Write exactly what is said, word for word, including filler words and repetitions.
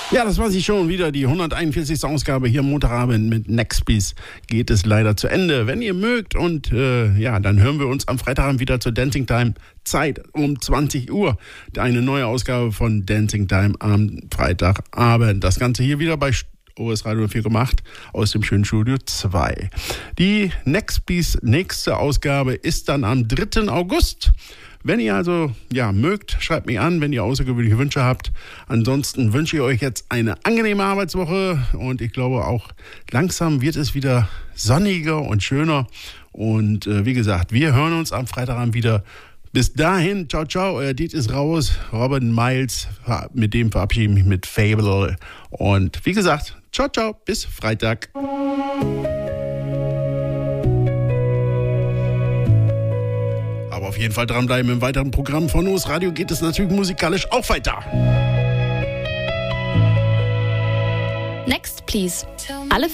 Ja, das war sie schon wieder, die hunderteinundvierzigste Ausgabe hier am Montagabend mit Nextpeace geht es leider zu Ende. Wenn ihr mögt und äh, ja, dann hören wir uns am Freitagabend wieder zur Dancing Time Zeit um zwanzig Uhr. Eine neue Ausgabe von Dancing Time am Freitagabend. Das Ganze hier wieder bei O S Radio vier Komma acht aus dem schönen Studio zwei. Die Nextpeace nächste Ausgabe ist dann am dritten August. Wenn ihr also ja mögt, schreibt mich an, wenn ihr außergewöhnliche Wünsche habt. Ansonsten wünsche ich euch jetzt eine angenehme Arbeitswoche und ich glaube auch langsam wird es wieder sonniger und schöner. Und äh, wie gesagt, wir hören uns am Freitagabend wieder. Bis dahin, ciao, ciao, euer Diet ist raus. Robin Miles, mit dem verabschiede ich mich mit Fable. Und wie gesagt, ciao, ciao, bis Freitag. Aber auf jeden Fall dranbleiben. Im weiteren Programm von O S Radio geht es natürlich musikalisch auch weiter. Next, please. Alle